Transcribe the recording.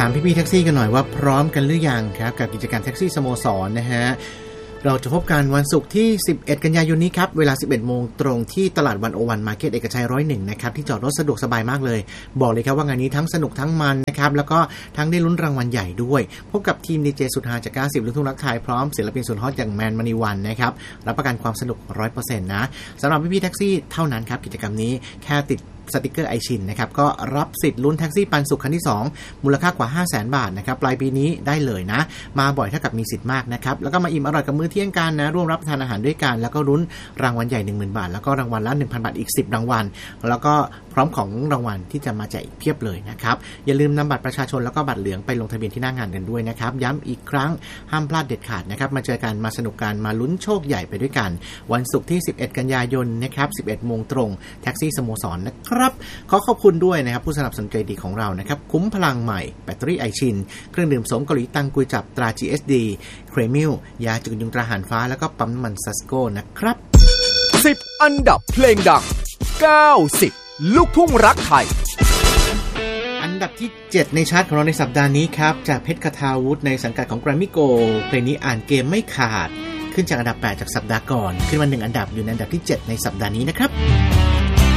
ามพี่ๆแท็กซี่กันหน่อยว่าพร้อมกันหรือยังครับกับกิจกรรมแท็กซี่สโมสรนะฮะเราจะพบกันวันศุกร์ที่11กันยายนนี้ครับเวลา 11:00 นตรงที่ตลาด101 มาร์เก็ตเอกชัย101นะครับที่จอดรถสะดวกสบายมากเลยบอกเลยครับว่างานนี้ทั้งสนุกทั้งมันนะครับแล้วก็ทั้งได้ลุ้นรางวัลใหญ่ด้วยพบกับทีมดีเจสุดฮาจาก90ลูกทุ่งรักไทยพร้อมศิลปินสุดฮอตอย่างแมนมณีวันนะครับรับประกันความสนุก 100% นะสำหรับพี่ๆแท็กซี่เท่านั้นครับกิจกรรมนี้แค่ติดสติกเกอร์ไอชินนะครับก็รับสิทธิ์ลุ้นแท็กซี่ปันสุขคันที่2มูลค่ากว่า 500,000 บาทนะครับปลายปีนี้ได้เลยนะมาบ่อยเท่ากับมีสิทธิ์มากนะครับแล้วก็มาอิ่มอร่อยกับมื้อเที่ยงกันนะร่วมรับประทานอาหารด้วยกันแล้วก็ลุ้นรางวัลใหญ่ 10,000 บาทแล้วก็รางวัลละ 1,000 บาทอีก10รางวัลแล้วก็พร้อมของรางวัลที่จะมาแจกอีกเพียบเลยนะครับอย่าลืมนำบัตรประชาชนแล้วก็บัตรเหลืองไปลงทะเบียนที่หน้างานกันด้วยนะครับย้ำอีกครั้งห้ามพลาดเด็ดขาดนะครับมาเจอกันมาสนุกกันมาลุ้นโชคใหญ่ไปด้วยกันวันศุกร์ที่11กันยายนนะครับ 11:00 นตรงแท็กซี่สโมสรนะครับขอบคุณด้วยนะครับผู้สนับสนุนใจดีของเรานะครับคุ้มพลังใหม่แบตเตอรี่ไอชินเครื่องดื่มสมเกาหลีตังกุยจับตรา GSD เครมิลยาจุกยุงตราหารฟ้าแล้วก็ปั๊มน้ำมันซัสโก้นะครับ 10อันดับเพลงดัง90ลูกทุ่งรักไทยอันดับที่7ในชาร์ตของเราในสัปดาห์นี้ครับจากเพชรคทาวุฒิในสังกัดของ Grammy Go เพลงนี้อ่านเกมไม่ขาดขึ้นจากอันดับ8จากสัปดาห์ก่อนขึ้นมา1อันดับอยู่ในอันดับที่7ในสัปดาห์นี้นะครับ